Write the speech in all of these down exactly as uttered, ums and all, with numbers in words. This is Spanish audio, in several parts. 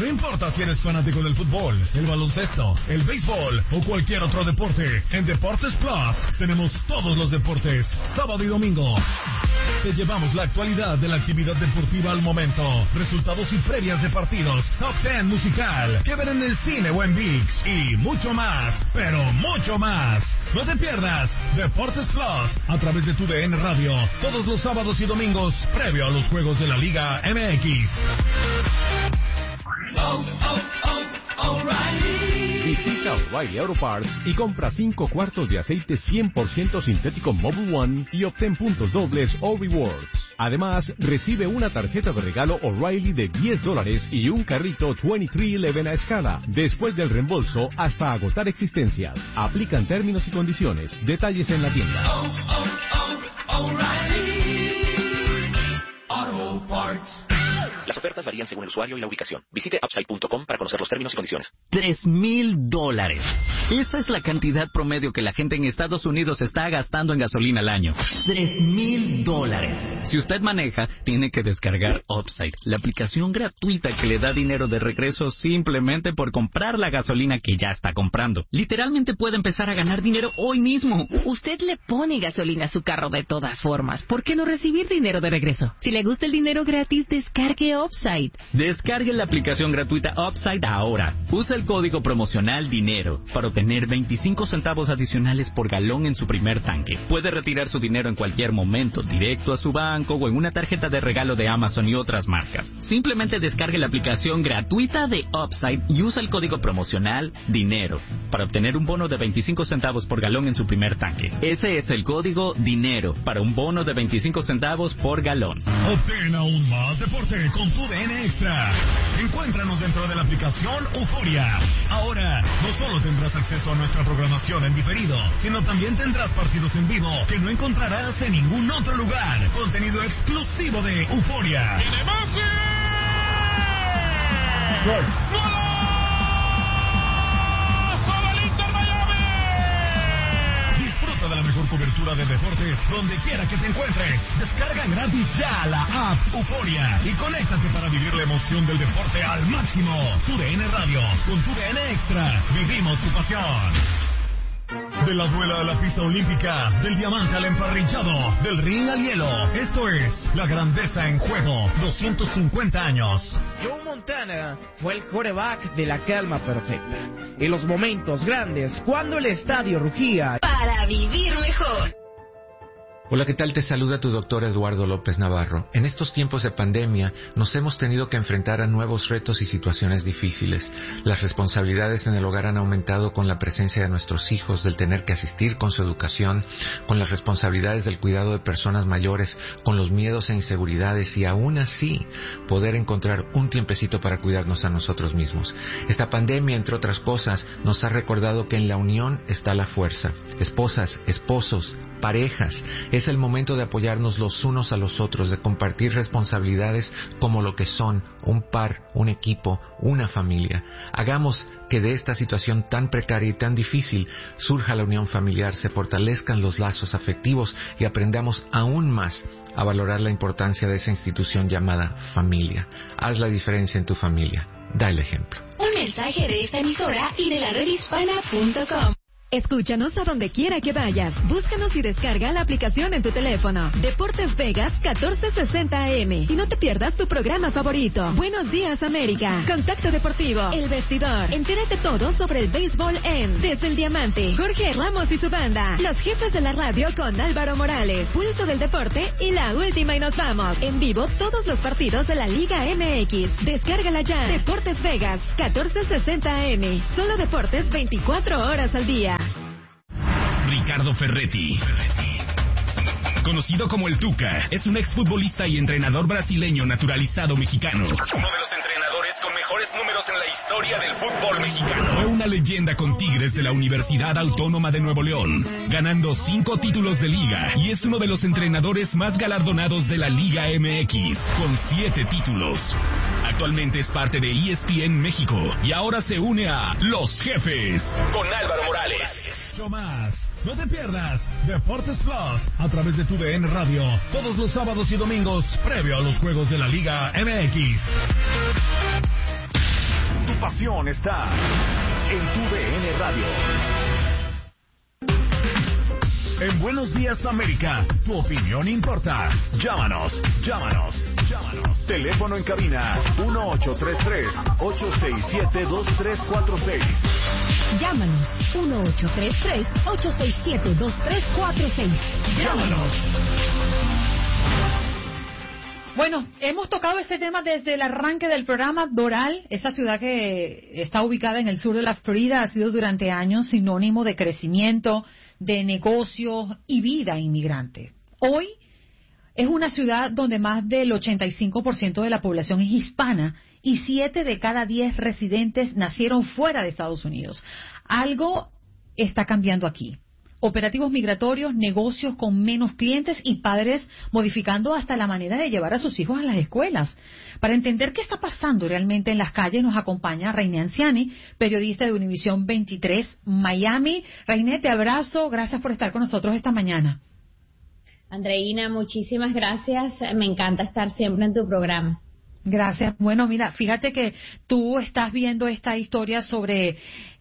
importa si eres fanático del fútbol, el baloncesto, el béisbol o cualquier otro deporte, en Deportes Plus tenemos todos los deportes, sábado y domingo. Te llevamos la actualidad de la actividad deportiva al momento, resultados y previas de partidos, top ten musical, que ver en el cine o en ViX y mucho más, pero mucho más. No te pierdas Deportes Plus a través de tu D N Radio, todos los sábados y domingos, previo a los juegos de la Liga M X. Oh, oh, oh, O'Reilly. Visita O'Reilly Auto Parts y compra cinco cuartos de aceite cien por ciento sintético Mobil One y obtén puntos dobles o rewards. Además, recibe una tarjeta de regalo O'Reilly de diez dólares y un carrito veintitrés once a escala, después del reembolso hasta agotar existencias. Aplican términos y condiciones. Detalles en la tienda. Oh, oh, oh, O'Reilly Auto Parts. Las ofertas varían según el usuario y la ubicación. Visite upside punto com para conocer los términos y condiciones. Tres mil dólares. Esa es la cantidad promedio que la gente en Estados Unidos está gastando en gasolina al año. Tres mil dólares. Si usted maneja, tiene que descargar Upside, la aplicación gratuita que le da dinero de regreso simplemente por comprar la gasolina que ya está comprando. Literalmente puede empezar a ganar dinero hoy mismo. Usted le pone gasolina a su carro de todas formas. ¿Por qué no recibir dinero de regreso? Si le gusta el dinero gratis, descargue Upside. Descargue la aplicación gratuita Upside ahora. Usa el código promocional DINERO para obtener veinticinco centavos adicionales por galón en su primer tanque. Puede retirar su dinero en cualquier momento, directo a su banco o en una tarjeta de regalo de Amazon y otras marcas. Simplemente descargue la aplicación gratuita de Upside y usa el código promocional DINERO para obtener un bono de veinticinco centavos por galón en su primer tanque. Ese es el código DINERO para un bono de veinticinco centavos por galón. Obtén aún más deporte con tu D N Extra. Encuéntranos dentro de la aplicación Euforia. Ahora, no solo tendrás acceso a nuestra programación en diferido, sino también tendrás partidos en vivo que no encontrarás en ningún otro lugar. Contenido exclusivo de Euforia. ¡Tiene Messi! ¡Gol! Disfruta de la mejor cobertura de deportes donde quiera que te encuentres. Descarga gratis ya la app Euforia y conéctate para vivir la emoción del deporte al máximo. Tu D N Radio, con tu D N Extra, vivimos tu pasión. De la duela a la pista olímpica, del diamante al emparrillado, del ring al hielo. Esto es La Grandeza en Juego, doscientos cincuenta años. Joe Montana fue el quarterback de la calma perfecta. En los momentos grandes, cuando el estadio rugía. Para vivir mejor. Hola, ¿qué tal? Te saluda tu doctor Eduardo López Navarro. En estos tiempos de pandemia nos hemos tenido que enfrentar a nuevos retos y situaciones difíciles. Las responsabilidades en el hogar han aumentado con la presencia de nuestros hijos, del tener que asistir con su educación, con las responsabilidades del cuidado de personas mayores, con los miedos e inseguridades y aún así poder encontrar un tiempecito para cuidarnos a nosotros mismos. Esta pandemia, entre otras cosas, nos ha recordado que en la unión está la fuerza. Esposas, esposos, parejas, es el momento de apoyarnos los unos a los otros, de compartir responsabilidades como lo que son un par, un equipo, una familia. Hagamos que de esta situación tan precaria y tan difícil surja la unión familiar, se fortalezcan los lazos afectivos y aprendamos aún más a valorar la importancia de esa institución llamada familia. Haz la diferencia en tu familia. Da el ejemplo. Un mensaje de esta emisora y de la red hispana punto com. Escúchanos a donde quiera que vayas. Búscanos y descarga la aplicación en tu teléfono. Deportes Vegas catorce sesenta A M. Y no te pierdas tu programa favorito. Buenos días, América. Contacto Deportivo. El Vestidor. Entérate todo sobre el béisbol en Desde el Diamante. Jorge Ramos y su banda. Los jefes de la radio con Álvaro Morales. Pulso del Deporte y La Última y Nos Vamos. En vivo todos los partidos de la Liga M X. Descárgala ya. Deportes Vegas catorce sesenta A M. Solo deportes veinticuatro horas al día. Ricardo Ferretti, conocido como el Tuca, es un exfutbolista y entrenador brasileño naturalizado mexicano. Uno de los entrenadores con mejores números en la historia del fútbol mexicano. Fue una leyenda con Tigres de la Universidad Autónoma de Nuevo León, ganando cinco títulos de liga, y es uno de los entrenadores más galardonados de la Liga M X, con siete títulos. Actualmente es parte de E S P N México y ahora se une a Los Jefes con Álvaro Morales. Mucho más. No te pierdas Deportes Plus a través de tu D N Radio todos los sábados y domingos previo a los juegos de la Liga M X. información está en tu D N Radio. En Buenos Días América, tu opinión importa. Llámanos, llámanos, llámanos. Teléfono en cabina uno ocho tres tres, ocho seis siete, dos tres cuatro seis. Llámanos uno ocho tres tres, ocho seis siete, dos tres cuatro seis. Llámanos. Bueno, hemos tocado este tema desde el arranque del programa. Doral, esa ciudad que está ubicada en el sur de la Florida, ha sido durante años sinónimo de crecimiento, de negocios y vida inmigrante. Hoy es una ciudad donde más del ochenta y cinco por ciento de la población es hispana y siete de cada diez residentes nacieron fuera de Estados Unidos. Algo está cambiando aquí. Operativos migratorios, negocios con menos clientes y padres modificando hasta la manera de llevar a sus hijos a las escuelas. Para entender qué está pasando realmente en las calles nos acompaña Rainé Anciani, periodista de Univisión veintitrés Miami. Rainé, te abrazo, gracias por estar con nosotros esta mañana. Andreina, muchísimas gracias, me encanta estar siempre en tu programa. Gracias. Bueno, mira, fíjate que tú estás viendo esta historia sobre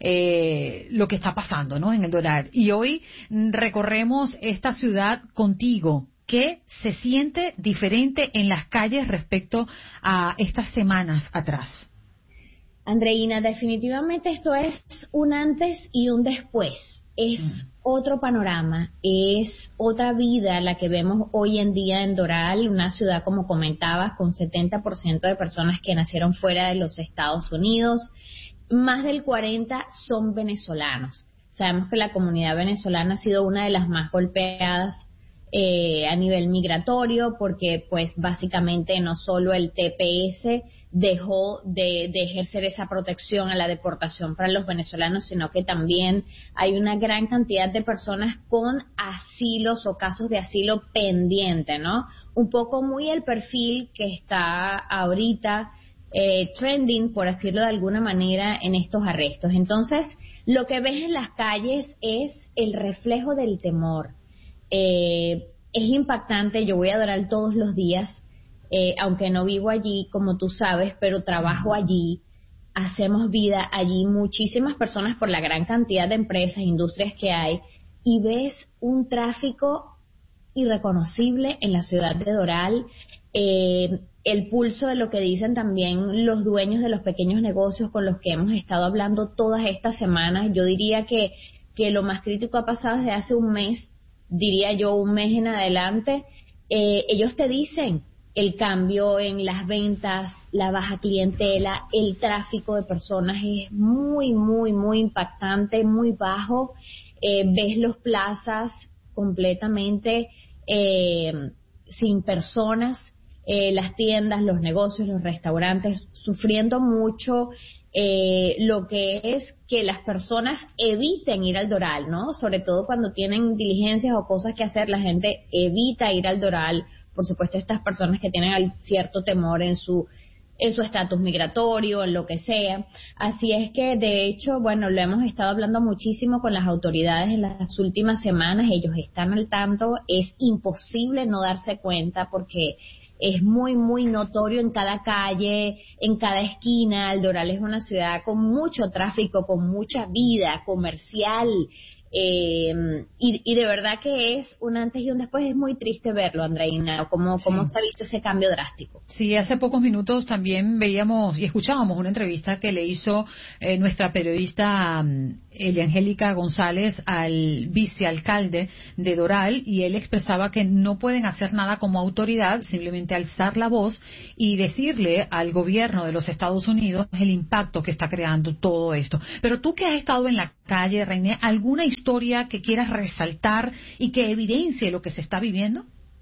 eh, lo que está pasando, ¿no?, en el Doral. Y hoy recorremos esta ciudad contigo. ¿Qué se siente diferente en las calles respecto a estas semanas atrás? Andreina, definitivamente esto es un antes y un después. Es mm. otro panorama, es otra vida la que vemos hoy en día en Doral, una ciudad, como comentabas, con setenta por ciento de personas que nacieron fuera de los Estados Unidos. Más del cuarenta por ciento son venezolanos. Sabemos que la comunidad venezolana ha sido una de las más golpeadas eh, a nivel migratorio, porque pues básicamente no solo el T P S dejó de, de ejercer esa protección a la deportación para los venezolanos, sino que también hay una gran cantidad de personas con asilos o casos de asilo pendiente, ¿no? Un poco muy el perfil que está ahorita eh, trending, por decirlo de alguna manera, en estos arrestos. Entonces, lo que ves en las calles es el reflejo del temor. Eh, es impactante. Yo voy a Doral todos los días. Eh, aunque no vivo allí, como tú sabes, pero trabajo allí, hacemos vida allí, muchísimas personas por la gran cantidad de empresas, industrias que hay, y ves un tráfico irreconocible en la ciudad de Doral, eh, el pulso de lo que dicen también los dueños de los pequeños negocios con los que hemos estado hablando todas estas semanas. Yo diría que, que lo más crítico ha pasado desde hace un mes, diría yo un mes en adelante. Eh, ellos te dicen el cambio en las ventas, la baja clientela, el tráfico de personas es muy, muy, muy impactante, muy bajo. Eh, ves los plazas completamente eh, sin personas, eh, las tiendas, los negocios, los restaurantes sufriendo mucho, eh, lo que es que las personas eviten ir al Doral, ¿no? Sobre todo cuando tienen diligencias o cosas que hacer, la gente evita ir al Doral. Por supuesto, estas personas que tienen cierto temor en su en su estatus migratorio, en lo que sea. Así es que, de hecho, bueno, lo hemos estado hablando muchísimo con las autoridades en las últimas semanas. Ellos están al tanto. Es imposible no darse cuenta porque es muy, muy notorio en cada calle, en cada esquina. El Doral es una ciudad con mucho tráfico, con mucha vida comercial. Eh, y, y de verdad que es un antes y un después. Es muy triste verlo, Andreina, cómo, sí. cómo se ha visto ese cambio drástico. Sí, hace pocos minutos también veíamos y escuchábamos una entrevista que le hizo eh, nuestra periodista um, Eliangélica González al vicealcalde de Doral, y él expresaba que no pueden hacer nada como autoridad, simplemente alzar la voz y decirle al gobierno de los Estados Unidos el impacto que está creando todo esto. Pero tú que has estado en la calle, Rainé, ¿alguna historia que quieras resaltar y que evidencie lo que se está viviendo?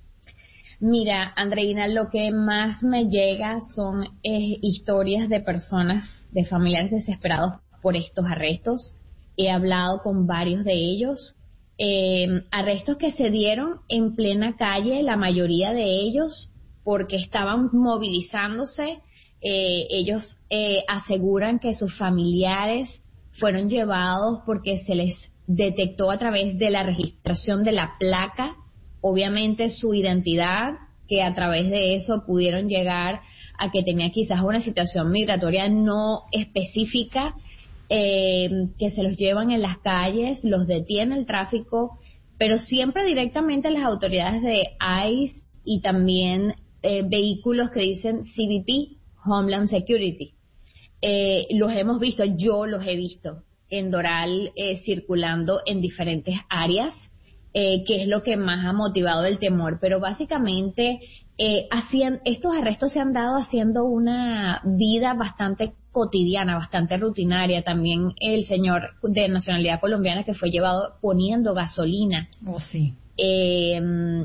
Mira, Andreina, lo que más me llega son eh, historias de personas, de familiares desesperados por estos arrestos. He hablado con varios de ellos, eh, arrestos que se dieron en plena calle, la mayoría de ellos porque estaban movilizándose. Eh, ellos eh, aseguran que sus familiares fueron llevados porque se les detectó a través de la registración de la placa, obviamente su identidad, que a través de eso pudieron llegar a que tenía quizás una situación migratoria no específica, eh, que se los llevan en las calles, los detiene el tráfico, pero siempre directamente las autoridades de I C E y también eh, vehículos que dicen C B P, Homeland Security. Eh, los hemos visto, yo los he visto en Doral eh, circulando en diferentes áreas, eh, que es lo que más ha motivado el temor, pero básicamente eh, hacían, estos arrestos se han dado haciendo una vida bastante cotidiana, bastante rutinaria. También el señor de nacionalidad colombiana que fue llevado poniendo gasolina. Oh, sí. Eh,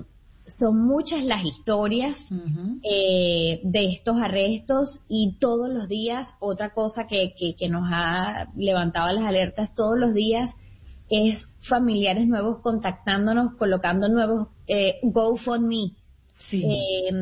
son muchas las historias uh-huh. eh, de estos arrestos, y todos los días, otra cosa que, que, que nos ha levantado las alertas todos los días es familiares nuevos contactándonos, colocando nuevos eh, GoFundMe. Sí. Eh,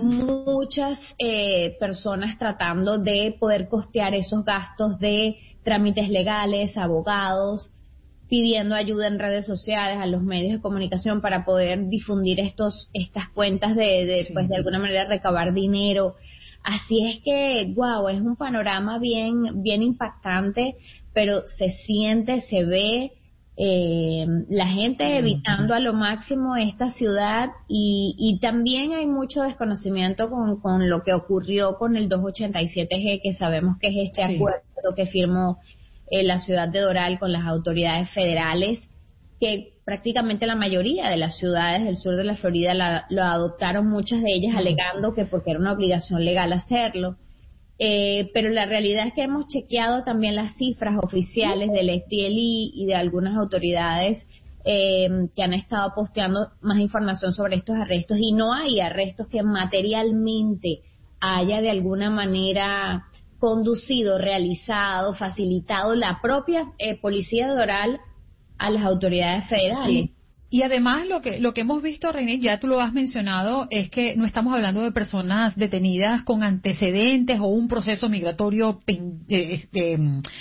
muchas eh, personas tratando de poder costear esos gastos de trámites legales, abogados, pidiendo ayuda en redes sociales, a los medios de comunicación para poder difundir estos estas cuentas de, de sí. pues de alguna manera recabar dinero. Así es que, wow, es un panorama bien bien impactante, pero se siente, se ve eh, la gente evitando a lo máximo esta ciudad, y, y también hay mucho desconocimiento con, con lo que ocurrió con el doscientos ochenta y siete G, que sabemos que es este sí. acuerdo que firmó en la ciudad de Doral con las autoridades federales, que prácticamente la mayoría de las ciudades del sur de la Florida la, lo adoptaron, muchas de ellas alegando que porque era una obligación legal hacerlo. Eh, pero la realidad es que hemos chequeado también las cifras oficiales del F D L E y de algunas autoridades eh, que han estado posteando más información sobre estos arrestos, y no hay arrestos que materialmente haya de alguna manera conducido, realizado, facilitado la propia eh, policía de Doral a las autoridades federales. Sí. Y además lo que lo que hemos visto, René, ya tú lo has mencionado, es que no estamos hablando de personas detenidas con antecedentes o un proceso migratorio eh, eh,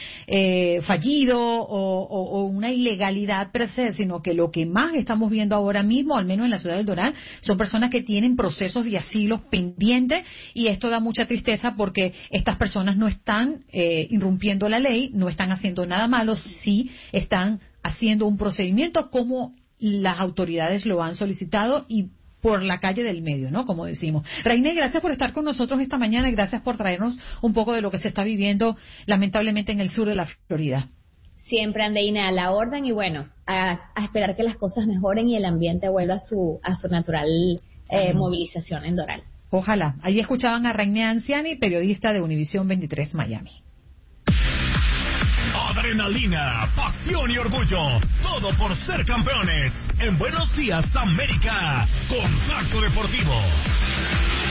eh, fallido o, o, o una ilegalidad per se, sino que lo que más estamos viendo ahora mismo, al menos en la ciudad del Doral, son personas que tienen procesos de asilo pendientes, y esto da mucha tristeza porque estas personas no están eh, irrumpiendo la ley, no están haciendo nada malo, sí están haciendo un procedimiento como las autoridades lo han solicitado y por la calle del medio, ¿no? Como decimos. Reine, gracias por estar con nosotros esta mañana y gracias por traernos un poco de lo que se está viviendo lamentablemente en el sur de la Florida. Siempre, Andreina, a la orden, y bueno, a, a esperar que las cosas mejoren y el ambiente vuelva a su, a su natural eh, movilización en Doral. Ojalá. Ahí escuchaban a Reine Anciani, periodista de Univisión veintitrés Miami. Adrenalina, pasión y orgullo, todo por ser campeones. En Buenos Días, América, Contacto Deportivo.